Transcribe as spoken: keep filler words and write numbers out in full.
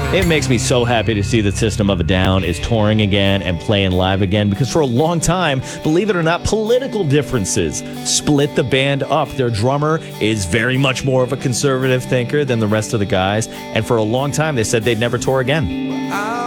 It makes me so happy to see that System of a Down is touring again and playing live again, because for a long time, believe it or not, political differences split the band up. Their drummer is very much more of a conservative thinker than the rest of the guys, and for a long time they said they'd never tour again.